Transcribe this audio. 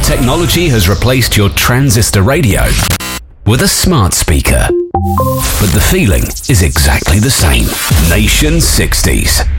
Technology has replaced your transistor radio with a smart speaker. But the feeling is exactly the same. Nation 60s.